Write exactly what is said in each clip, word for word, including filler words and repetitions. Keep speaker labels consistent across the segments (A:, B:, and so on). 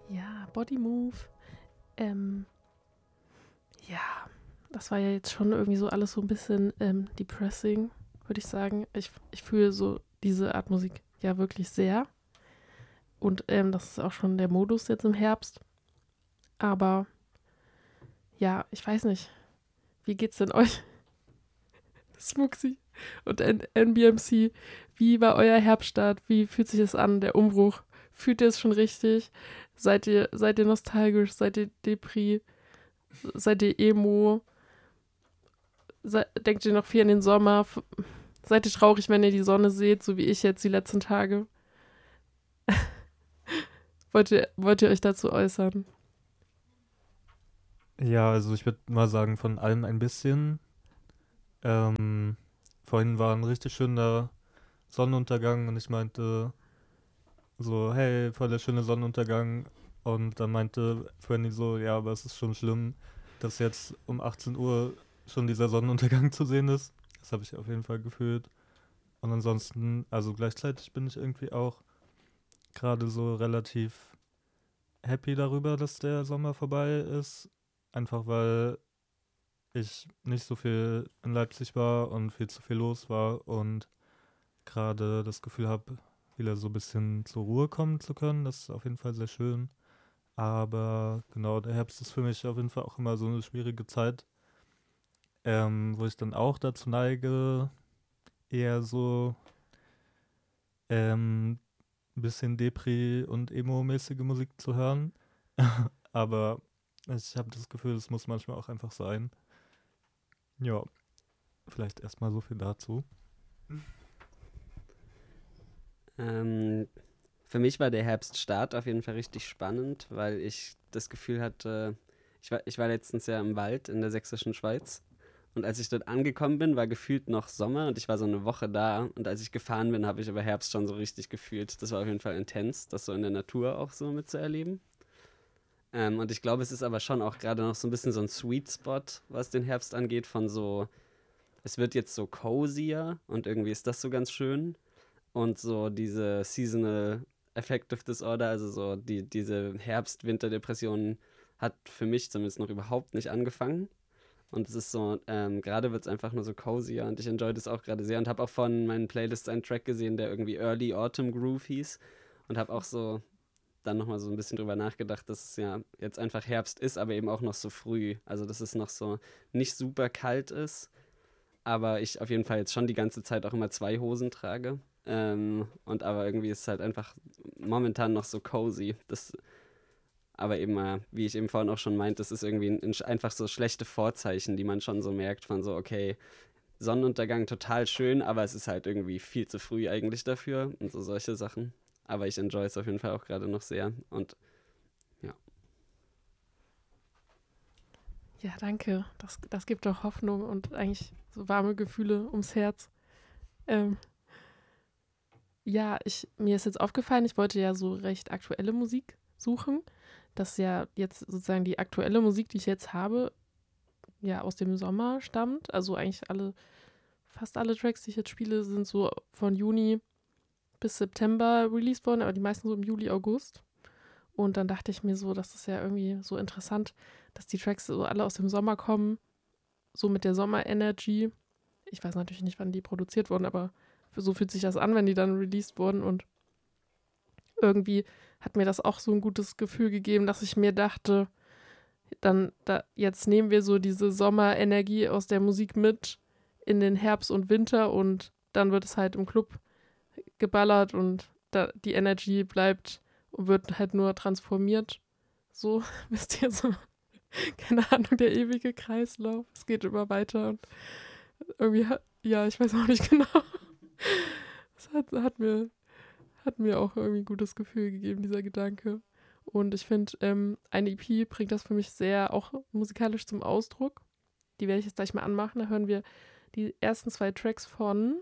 A: Ja, Body Move. Ähm, ja, das war ja jetzt schon irgendwie so alles so ein bisschen ähm, depressing, würde ich sagen. Ich, ich fühle so diese Art Musik ja wirklich sehr. Und ähm, das ist auch schon der Modus jetzt im Herbst. Aber ja, ich weiß nicht. Wie geht's denn euch? Smuxi und N B M C. Wie war euer Herbststart? Wie fühlt sich das an, der Umbruch? Fühlt ihr es schon richtig? Seid ihr, seid ihr nostalgisch? Seid ihr Depri? Seid ihr Emo? Se denkt ihr noch viel an den Sommer? F seid ihr traurig, wenn ihr die Sonne seht, so wie ich jetzt die letzten Tage? Wollt ihr, wollt ihr euch dazu äußern?
B: Ja, also ich würde mal sagen, von allem ein bisschen. Ähm, Vorhin war ein richtig schöner Sonnenuntergang und ich meinte so, hey, voll der schöne Sonnenuntergang. Und dann meinte Franny so, ja, aber es ist schon schlimm, dass jetzt um achtzehn Uhr schon dieser Sonnenuntergang zu sehen ist. Das habe ich auf jeden Fall gefühlt. Und ansonsten, also gleichzeitig bin ich irgendwie auch gerade so relativ happy darüber, dass der Sommer vorbei ist. Einfach weil ich nicht so viel in Leipzig war und viel zu viel los war und gerade das Gefühl habe, wieder so ein bisschen zur Ruhe kommen zu können. Das ist auf jeden Fall sehr schön. Aber genau, der Herbst ist für mich auf jeden Fall auch immer so eine schwierige Zeit, ähm, wo ich dann auch dazu neige, eher so ähm, ein bisschen Depri- und Emo-mäßige Musik zu hören. Aber ich habe das Gefühl, es muss manchmal auch einfach sein. Ja, vielleicht erstmal so viel dazu.
C: Ähm, für mich war der Herbststart auf jeden Fall richtig spannend, weil ich das Gefühl hatte, ich war, ich war letztens ja im Wald in der sächsischen Schweiz und als ich dort angekommen bin, war gefühlt noch Sommer und ich war so eine Woche da und als ich gefahren bin, habe ich aber Herbst schon so richtig gefühlt. Das war auf jeden Fall intens, das so in der Natur auch so mitzuerleben. Ähm, und ich glaube, es ist aber schon auch gerade noch so ein bisschen so ein Sweet Spot, was den Herbst angeht, von so, es wird jetzt so cozier und irgendwie ist das so ganz schön. Und so diese Seasonal Affective Disorder, also so die, diese Herbst-Winter-Depression hat für mich zumindest noch überhaupt nicht angefangen. Und es ist so, ähm, gerade wird es einfach nur so cozier und ich enjoy das auch gerade sehr und habe auch von meinen Playlists einen Track gesehen, der irgendwie Early Autumn Groove hieß und habe auch so dann nochmal so ein bisschen drüber nachgedacht, dass es ja jetzt einfach Herbst ist, aber eben auch noch so früh. Also dass es noch so nicht super kalt ist, aber ich auf jeden Fall jetzt schon die ganze Zeit auch immer zwei Hosen trage. Ähm, und aber irgendwie ist es halt einfach momentan noch so cozy. Das, aber eben, äh, wie ich eben vorhin auch schon meinte, das ist irgendwie ein, ein, einfach so schlechte Vorzeichen, die man schon so merkt, von so, okay, Sonnenuntergang total schön, aber es ist halt irgendwie viel zu früh eigentlich dafür und so solche Sachen. Aber ich enjoy es auf jeden Fall auch gerade noch sehr. Und ja.
A: Ja, danke. Das, das gibt doch Hoffnung und eigentlich so warme Gefühle ums Herz. Ähm, ja, ich, mir ist jetzt aufgefallen, ich wollte ja so recht aktuelle Musik suchen. Das ist ja jetzt sozusagen die aktuelle Musik, die ich jetzt habe, ja aus dem Sommer stammt. Also eigentlich alle, fast alle Tracks, die ich jetzt spiele, sind so von Juni bis September released worden, aber die meisten so im Juli, August. Und dann dachte ich mir so, das ist ja irgendwie so interessant, dass die Tracks so alle aus dem Sommer kommen, so mit der Sommer-Energy. Ich weiß natürlich nicht, wann die produziert wurden, aber so fühlt sich das an, wenn die dann released wurden. Und irgendwie hat mir das auch so ein gutes Gefühl gegeben, dass ich mir dachte, dann da, jetzt nehmen wir so diese Sommerenergie aus der Musik mit in den Herbst und Winter und dann wird es halt im Club geballert und da, die Energy bleibt und wird halt nur transformiert. So, wisst ihr, so, keine Ahnung, der ewige Kreislauf. Es geht immer weiter und irgendwie, hat, ja, ich weiß auch nicht genau. Es hat, hat, mir, hat mir auch irgendwie ein gutes Gefühl gegeben, dieser Gedanke. Und ich finde, ähm, eine E P bringt das für mich sehr auch musikalisch zum Ausdruck. Die werde ich jetzt gleich mal anmachen. Da hören wir die ersten zwei Tracks von.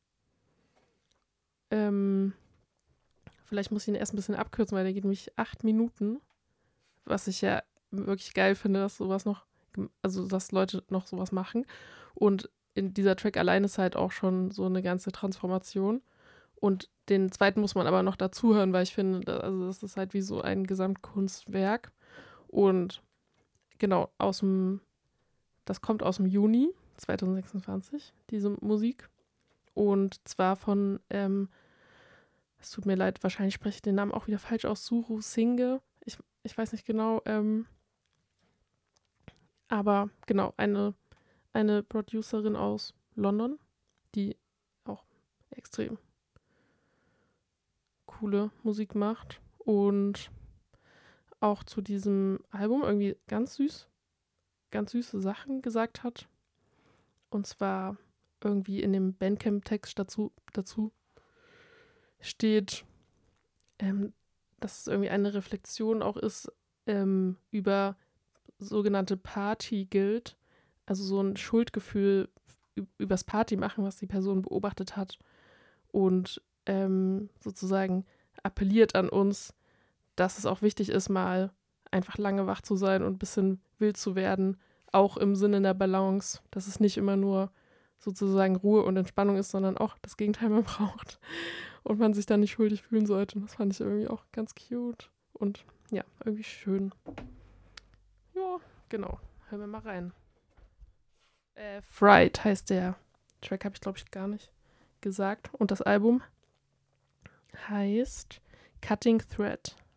A: Ähm, vielleicht muss ich ihn erst ein bisschen abkürzen, weil der geht nämlich acht Minuten. Was ich ja wirklich geil finde, dass sowas noch, also dass Leute noch sowas machen. Und in dieser Track allein ist halt auch schon so eine ganze Transformation. Und den zweiten muss man aber noch dazu hören, weil ich finde, da, also das ist halt wie so ein Gesamtkunstwerk. Und genau, aus dem, das kommt aus dem Juni zwanzig sechsundzwanzig, diese Musik. Und zwar von, ähm, es tut mir leid, wahrscheinlich spreche ich den Namen auch wieder falsch aus, Suru Singhe. Ich, ich weiß nicht genau, ähm, aber genau, eine, eine Producerin aus London, die auch extrem coole Musik macht und auch zu diesem Album irgendwie ganz süß, ganz süße Sachen gesagt hat. Und zwar irgendwie in dem Bandcamp-Text dazu, dazu steht, ähm, dass es irgendwie eine Reflexion auch ist ähm, über sogenannte Party-Guilt, also so ein Schuldgefühl ü- übers Party machen, was die Person beobachtet hat und ähm, sozusagen appelliert an uns, dass es auch wichtig ist, mal einfach lange wach zu sein und ein bisschen wild zu werden, auch im Sinne der Balance, dass es nicht immer nur sozusagen Ruhe und Entspannung ist, sondern auch das Gegenteil man braucht und man sich dann nicht schuldig fühlen sollte. Und das fand ich irgendwie auch ganz cute und ja, irgendwie schön. Ja, genau. Hören wir mal rein. Äh, Fright heißt der Track, habe ich glaube ich gar nicht gesagt. Und das Album heißt Cutting Thread.